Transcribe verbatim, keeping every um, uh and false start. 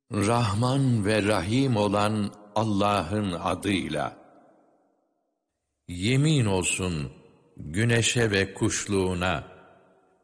Rahman ve Rahim olan Allah'ın adıyla. Yemin olsun güneşe ve kuşluğuna,